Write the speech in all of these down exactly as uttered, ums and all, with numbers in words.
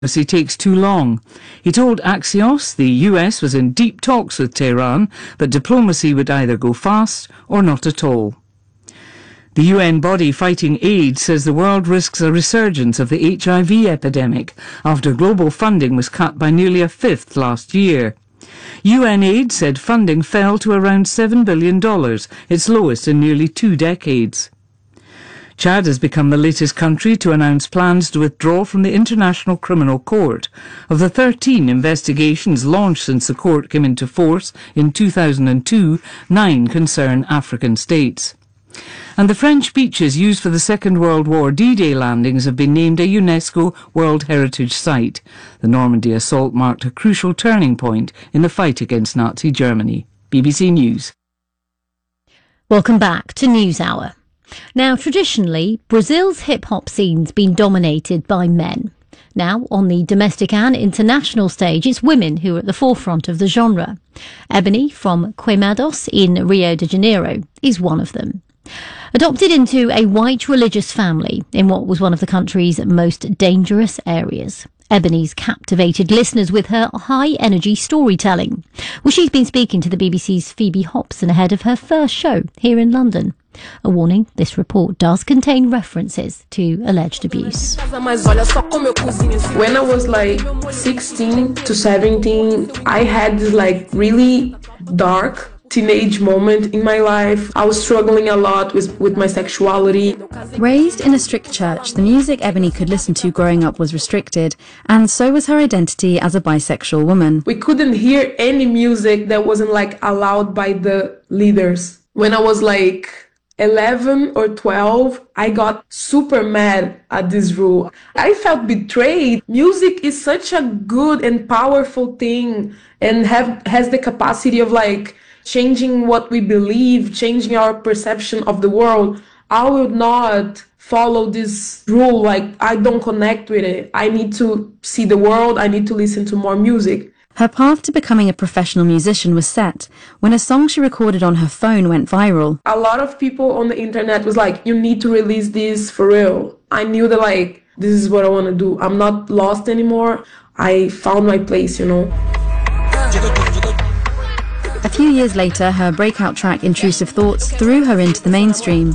Diplomacy takes too long. He told Axios the U S was in deep talks with Tehran, but diplomacy would either go fast or not at all. The U N body fighting AIDS says the world risks a resurgence of the H I V epidemic after global funding was cut by nearly a fifth last year. UNAIDS said funding fell to around seven billion dollars, its lowest in nearly two decades. Chad has become the latest country to announce plans to withdraw from the International Criminal Court. Of the thirteen investigations launched since the court came into force in two thousand two, nine concern African states. And the French beaches used for the Second World War D-Day landings have been named a UNESCO World Heritage Site. The Normandy assault marked a crucial turning point in the fight against Nazi Germany. B B C News. Welcome back to NewsHour. Now, traditionally, Brazil's hip-hop scene's been dominated by men. Now, on the domestic and international stage, it's women who are at the forefront of the genre. Ebony from Queimados in Rio de Janeiro is one of them. Adopted into a white religious family in what was one of the country's most dangerous areas, Ebony's captivated listeners with her high-energy storytelling. Well, she's been speaking to the B B C's Phoebe Hobson ahead of her first show here in London. A warning, this report does contain references to alleged abuse. When I was like sixteen to seventeen, I had this like really dark teenage moment in my life. I was struggling a lot with, with my sexuality. Raised in a strict church, the music Ebony could listen to growing up was restricted, and so was her identity as a bisexual woman. We couldn't hear any music that wasn't like allowed by the leaders. When I was like eleven or twelve, I got super mad at this rule. I felt betrayed. Music is such a good and powerful thing and have has the capacity of like changing what we believe, changing our perception of the world. I will not follow this rule, like I don't connect with it. I need to see the world, I need to listen to more music. Her path to becoming a professional musician was set when a song she recorded on her phone went viral. A lot of people on the internet was like, you need to release this for real. I knew that like, this is what I want to do. I'm not lost anymore. I found my place, you know. A few years later, her breakout track Intrusive Thoughts threw her into the mainstream.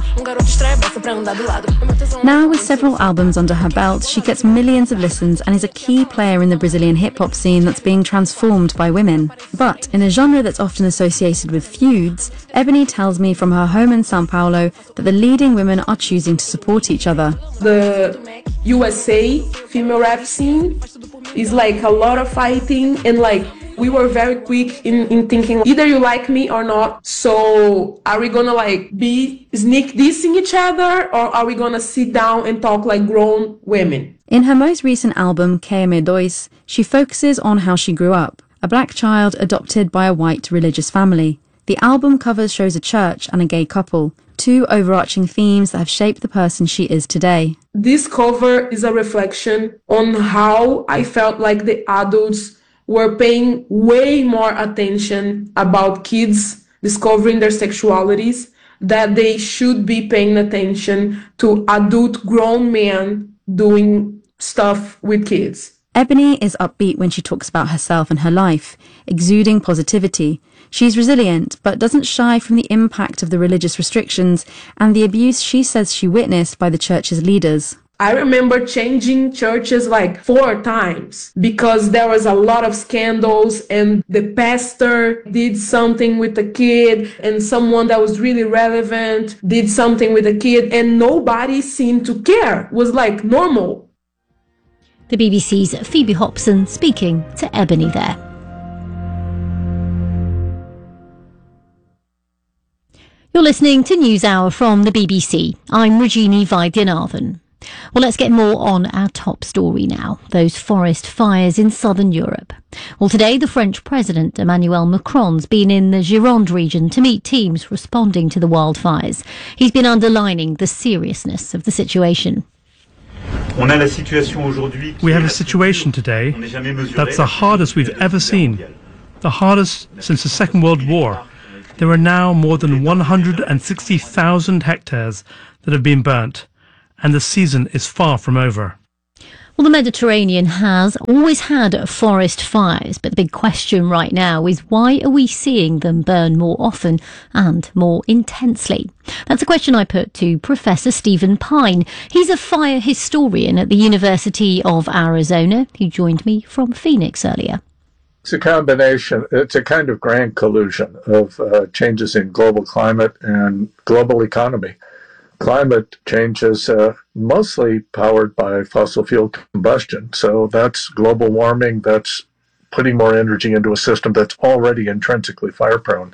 Now, with several albums under her belt, she gets millions of listens and is a key player in the Brazilian hip-hop scene that's being transformed by women. But in a genre that's often associated with feuds, Ebony tells me from her home in São Paulo that the leading women are choosing to support each other. The U S A female rap scene is like a lot of fighting, and like we were very quick in, in thinking either you like me or not. So are we gonna like be sneak dissing each other, or are we gonna sit down and talk like grown women? In her most recent album, K M dois, she focuses on how she grew up, a black child adopted by a white religious family. The album covers shows a church and a gay couple, two overarching themes that have shaped the person she is today. This cover is a reflection on how I felt like the adults were paying way more attention about kids discovering their sexualities, that they should be paying attention to adult grown men doing stuff with kids. Ebony is upbeat when she talks about herself and her life, exuding positivity. She's resilient, but doesn't shy from the impact of the religious restrictions and the abuse she says she witnessed by the church's leaders. I remember changing churches like four times because there was a lot of scandals, and the pastor did something with the kid, and someone that was really relevant did something with the kid, and nobody seemed to care. It was like normal. The B B C's Phoebe Hobson speaking to Ebony there. You're listening to NewsHour from the B B C. I'm Regini Vaidyanathan. Well, let's get more on our top story now, those forest fires in southern Europe. Well, today the French President Emmanuel Macron's been in the Gironde region to meet teams responding to the wildfires. He's been underlining the seriousness of the situation. We have a situation today that's the hardest we've ever seen, the hardest since the Second World War. There are now more than one hundred sixty thousand hectares that have been burnt, and the season is far from over. Well, the Mediterranean has always had forest fires, but the big question right now is why are we seeing them burn more often and more intensely? That's a question I put to Professor Stephen Pine. He's a fire historian at the University of Arizona. He joined me from Phoenix earlier. It's a combination, it's a kind of grand collusion of uh, changes in global climate and global economy. Climate change is uh, mostly powered by fossil fuel combustion. So that's global warming, that's putting more energy into a system that's already intrinsically fire prone.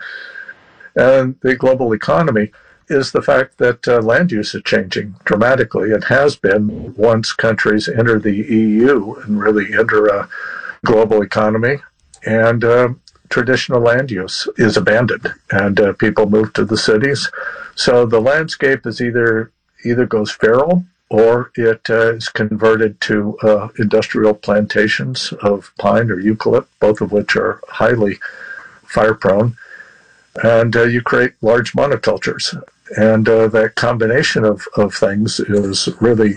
And the global economy is the fact that uh, land use is changing dramatically. It has been once countries enter the E U and really enter a global economy. And uh, traditional land use is abandoned and uh, people move to the cities. So the landscape is either either goes feral or it uh, is converted to uh, industrial plantations of pine or eucalypt, both of which are highly fire prone. And uh, you create large monocultures. And uh, that combination of, of things is really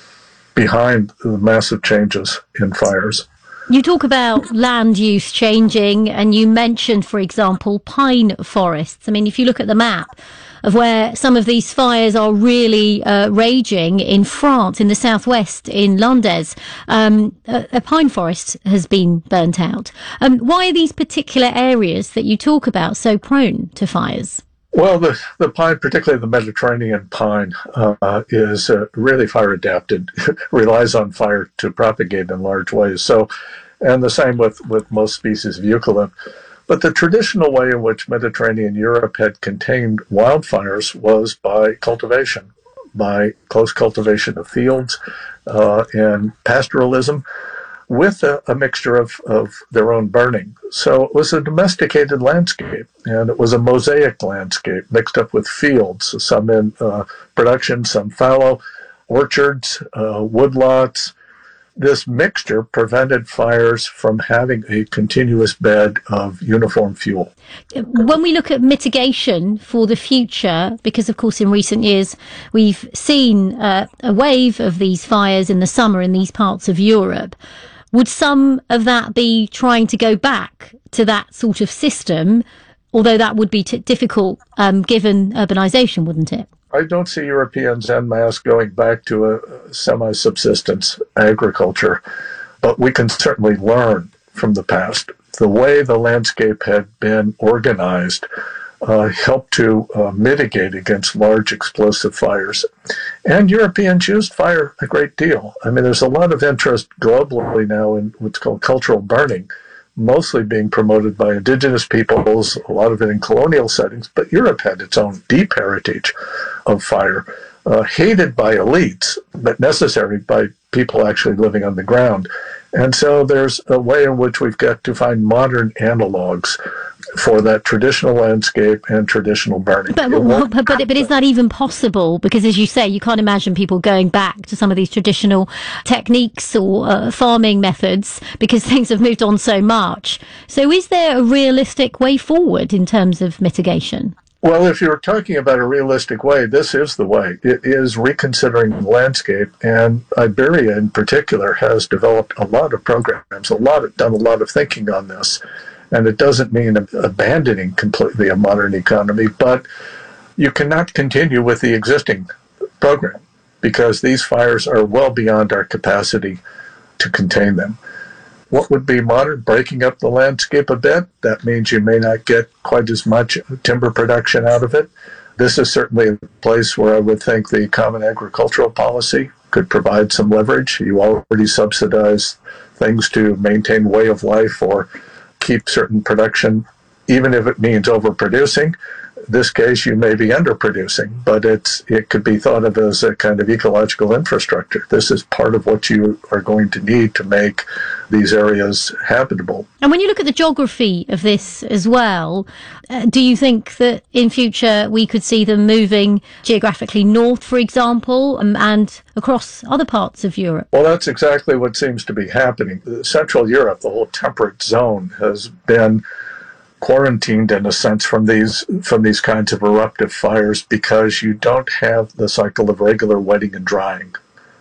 behind the massive changes in fires. You talk about land use changing, and you mentioned, for example, pine forests. I mean, if you look at the map of where some of these fires are really uh, raging in France, in the southwest, in Landes, um, a, a pine forest has been burnt out. Um, why are these particular areas that you talk about so prone to fires? Well, the, the pine, particularly the Mediterranean pine, uh, is uh, really fire adapted, relies on fire to propagate in large ways. So, and the same with, with most species of eucalypt. But the traditional way in which Mediterranean Europe had contained wildfires was by cultivation, by close cultivation of fields uh, and pastoralism, with a, a mixture of, of their own burning. So it was a domesticated landscape, and it was a mosaic landscape mixed up with fields, some in uh, production, some fallow, orchards, uh, woodlots. This mixture prevented fires from having a continuous bed of uniform fuel. When we look at mitigation for the future, because of course in recent years we've seen uh, a wave of these fires in the summer in these parts of Europe, would some of that be trying to go back to that sort of system, although that would be t- difficult um, given urbanisation, wouldn't it? I don't see Europeans en masse going back to a semi-subsistence agriculture, but we can certainly learn from the past. The way the landscape had been organized uh, helped to uh, mitigate against large explosive fires. And Europeans used fire a great deal. I mean, there's a lot of interest globally now in what's called cultural burning, mostly being promoted by indigenous peoples, a lot of it in colonial settings, but Europe had its own deep heritage of fire, uh, hated by elites, but necessary by people actually living on the ground. And so there's a way in which we've got to find modern analogs for that traditional landscape and traditional burning. But, but, but, but is that even possible? Because as you say, you can't imagine people going back to some of these traditional techniques or uh, farming methods because things have moved on so much. So is there a realistic way forward in terms of mitigation? Well, if you're talking about a realistic way, this is the way. It is reconsidering the landscape, and Iberia in particular has developed a lot of programs, a lot of, done a lot of thinking on this. And it doesn't mean abandoning completely a modern economy, but you cannot continue with the existing program because these fires are well beyond our capacity to contain them. What would be modern? Breaking up the landscape a bit. That means you may not get quite as much timber production out of it. This is certainly a place where I would think the Common Agricultural Policy could provide some leverage. You already subsidize things to maintain way of life or keep certain production, even if it means overproducing. In this case, you may be underproducing, but it's it could be thought of as a kind of ecological infrastructure. This is part of what you are going to need to make these areas habitable. And when you look at the geography of this as well, uh, do you think that in future we could see them moving geographically north, for example, um, and across other parts of Europe? Well, that's exactly what seems to be happening. Central Europe, the whole temperate zone, has been quarantined in a sense from these from these kinds of eruptive fires because you don't have the cycle of regular wetting and drying.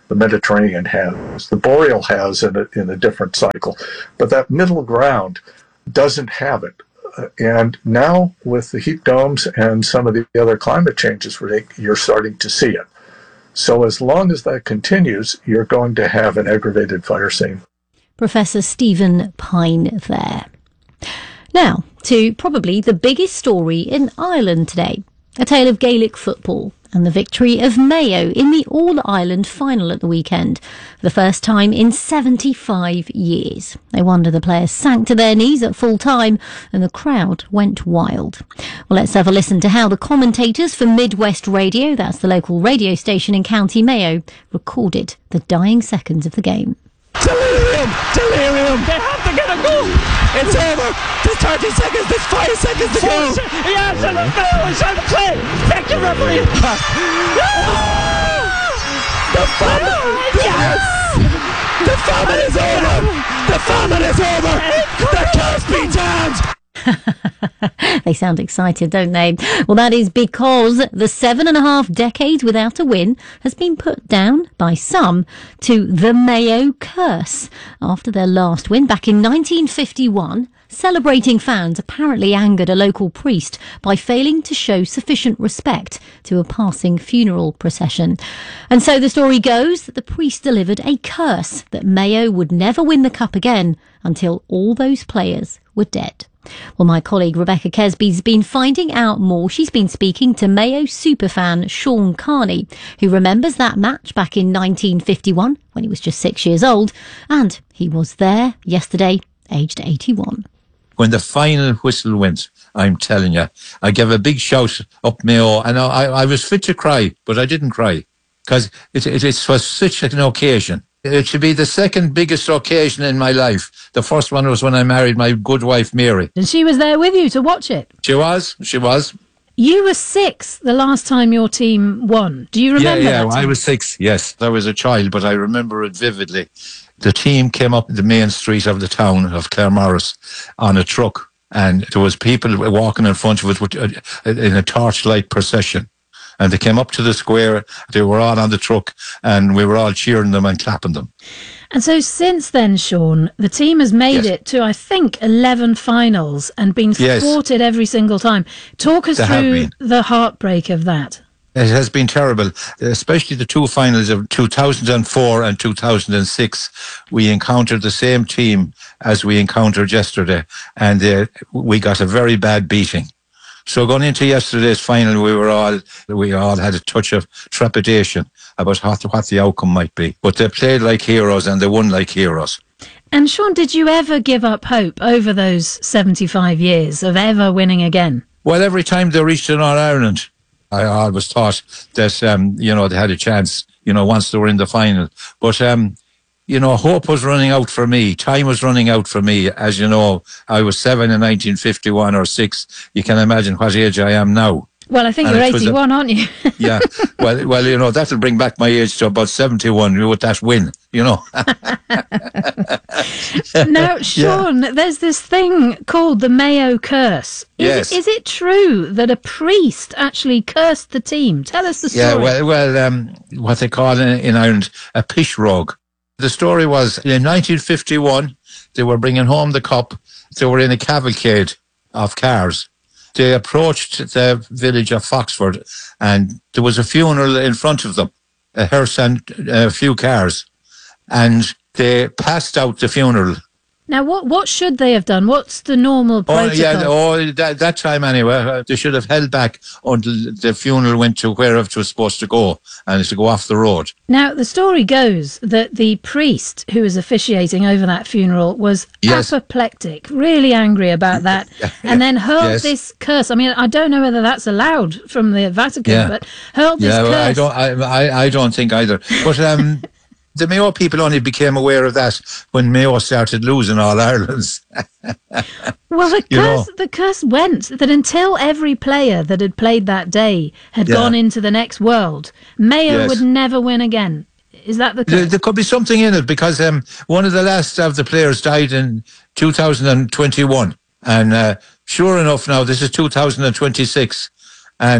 the Mediterranean has, the Boreal has in a, in a different cycle. But that middle ground doesn't have it. And now with the heat domes and some of the other climate changes, you're starting to see it. So as long as that continues, you're going to have an aggravated fire scene. Professor Stephen Pine there. Now, to probably the biggest story in Ireland today. A tale of Gaelic football and the victory of Mayo in the All-Ireland final at the weekend, for the first time in seventy-five years. No wonder the players sank to their knees at full time and the crowd went wild. Well, let's have a listen to how the commentators for Midwest Radio, that's the local radio station in County Mayo, recorded the dying seconds of the game. Delirium! Delirium! They have to get a goal! It's over! There's thirty seconds, there's five seconds to go! Yes, and the bell is on play! Thank you, referee! The famine! Yes! The famine is over! The famine is over! The curse be damned! They sound excited, don't they? Well, that is because the seven and a half decades without a win has been put down by some to the Mayo curse. After their last win back in nineteen fifty-one, celebrating fans apparently angered a local priest by failing to show sufficient respect to a passing funeral procession. And so the story goes that the priest delivered a curse that Mayo would never win the cup again until all those players were dead. Well, my colleague Rebecca Kesby's been finding out more. She's been speaking to Mayo superfan Sean Carney, who remembers that match back in nineteen fifty-one when he was just six years old, and he was there yesterday, aged eighty-one. When the final whistle went, I'm telling you, I gave a big shout up Mayo, and I, I was fit to cry, but I didn't cry, because it, it, it was such an occasion. It should be the second biggest occasion in my life. The first one was when I married my good wife, Mary. And she was there with you to watch it? She was, she was. You were six the last time your team won. Do you remember yeah, yeah, that? Yeah, I was six, yes. I was a child, but I remember it vividly. The team came up the main street of the town of Claremorris on a truck, and there was people walking in front of it in a torchlight procession. And they came up to the square, they were all on the truck, and we were all cheering them and clapping them. And so since then, Sean, the team has made yes. it to, I think, eleven finals and been thwarted yes. every single time. Talk us they through the heartbreak of that. It has been terrible, especially the two finals of two thousand four and two thousand six. We encountered the same team as we encountered yesterday, and uh, we got a very bad beating. So going into yesterday's final, we were all we all had a touch of trepidation about what, what the outcome might be. But they played like heroes and they won like heroes. And Sean, did you ever give up hope over those seventy-five years of ever winning again? Well, every time they reached an All-Ireland, I always thought that um, you know they had a chance. You know, once they were in the final, but. Um, You know, hope was running out for me. Time was running out for me. As you know, I was seven in nineteen fifty-one or six. You can imagine what age I am now. Well, I think and you're eighty-one, a, aren't you? yeah. Well, well, you know, that'll bring back my age to about seventy-one with that win, you know. Now, Sean, yeah. there's this thing called the Mayo curse. Is, yes. Is it true that a priest actually cursed the team? Tell us the story. Yeah, well, well um, what they call in, in Ireland a pishrogue. The story was in nineteen fifty-one, they were bringing home the cup. They were in a cavalcade of cars. They approached the village of Foxford and there was a funeral in front of them, a hearse and a few cars. And they passed out the funeral. Now, what what should they have done? What's the normal protocol? Oh, yeah, oh, that, that time anyway, uh, they should have held back until the funeral went to wherever it was supposed to go, and to go off the road. Now, the story goes that the priest who was officiating over that funeral was yes. apoplectic, really angry about that, and then hurled yes. this curse. I mean, I don't know whether that's allowed from the Vatican, yeah. but hurled this yeah, curse. Well, I don't, I, I, I don't think either. But um. The Mayo people only became aware of that when Mayo started losing All Irelands. Well, the curse, the curse went that until every player that had played that day had yeah. gone into the next world, Mayo yes. would never win again. Is that the curse? There, there could be something in it because um, one of the last of the players died in two thousand twenty-one. And uh, sure enough now, this is two thousand twenty-six. And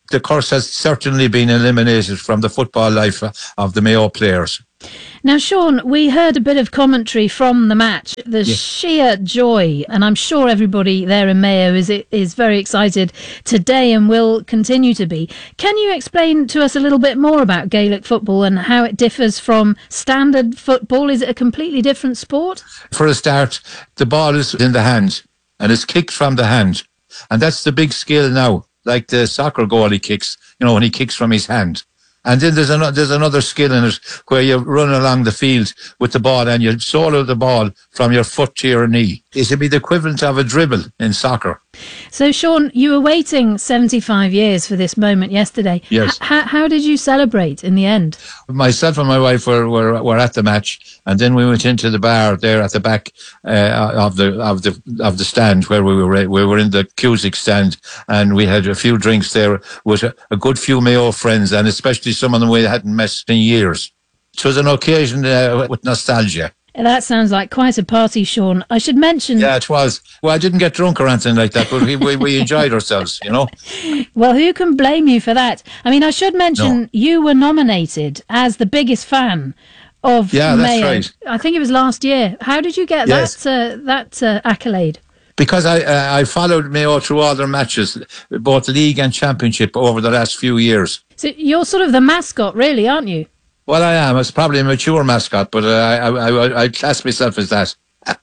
the curse has certainly been eliminated from the football life of the Mayo players. Now, Sean, we heard a bit of commentary from the match, the yeah. sheer joy, and I'm sure everybody there in Mayo is is very excited today and will continue to be. Can you explain to us a little bit more about Gaelic football and how it differs from standard football? Is it a completely different sport? For a start, the ball is in the hand and it's kicked from the hand, and that's the big skill now, like the soccer goalie kicks, you know, when he kicks from his hand. And then there's another, there's another skill in it where you run along the field with the ball and you solo the ball from your foot to your knee. It would be the equivalent of a dribble in soccer. So, Sean, you were waiting seventy-five years for this moment yesterday. Yes. H- how did you celebrate in the end? Myself and my wife were, were, were at the match, and then we went into the bar there at the back uh, of the of the of the stand where we were. We were in the Cusick stand, and we had a few drinks there with a, a good few Mayo friends, and especially some of them we hadn't met in years. It was an occasion uh, with nostalgia. That sounds like quite a party, Sean. I should mention... Yeah, it was. Well, I didn't get drunk or anything like that, but we, we, we enjoyed ourselves, you know. Well, who can blame you for that? I mean, I should mention no. you were nominated as the biggest fan of yeah, Mayo. That's right. I think it was last year. How did you get yes. that uh, that uh, accolade? Because I uh, I followed Mayo through all their matches, both league and championship, over the last few years. So you're sort of the mascot, really, aren't you? Well, I am. It's probably a mature mascot, but uh, I, I, I, I class myself as that.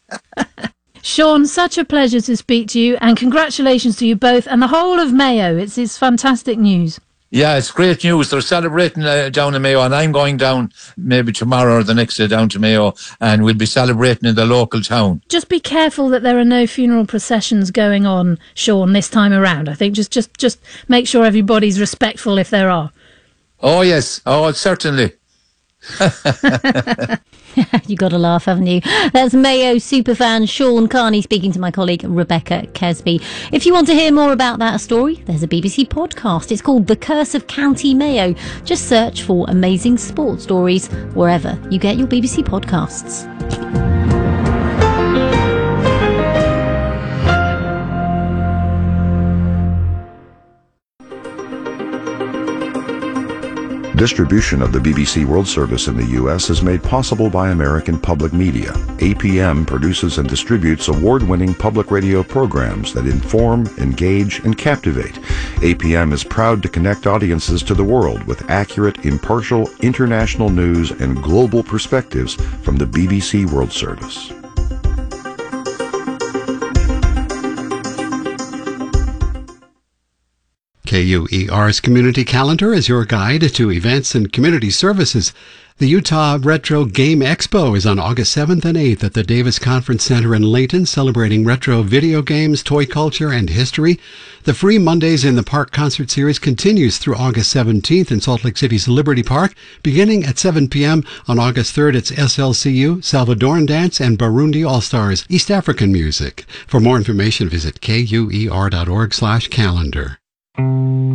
Sean, such a pleasure to speak to you, and congratulations to you both and the whole of Mayo. It's, it's fantastic news. Yeah, it's great news. They're celebrating uh, down in Mayo, and I'm going down maybe tomorrow or the next day down to Mayo, and we'll be celebrating in the local town. Just be careful that there are no funeral processions going on, Sean, this time around. I think just, just, just make sure everybody's respectful if there are. Oh, yes. Oh, certainly. You got to laugh, haven't you? That's Mayo superfan Sean Carney speaking to my colleague Rebecca Kesby. If you want to hear more about that story, there's a B B C podcast. It's called The Curse of County Mayo. Just search for amazing sports stories wherever you get your B B C podcasts. Distribution of the B B C World Service in the U S is made possible by American Public Media. A P M produces and distributes award-winning public radio programs that inform, engage, and captivate. A P M is proud to connect audiences to the world with accurate, impartial, international news and global perspectives from the B B C World Service. K U E R's Community Calendar is your guide to events and community services. The Utah Retro Game Expo is on August seventh and eighth at the Davis Conference Center in Layton, celebrating retro video games, toy culture, and history. The Free Mondays in the Park concert series continues through August seventeenth in Salt Lake City's Liberty Park. Beginning at seven p.m. on August third, it's S L C U, Salvadoran Dance, and Burundi All-Stars, East African music. For more information, visit K U E R dot org slash calendar.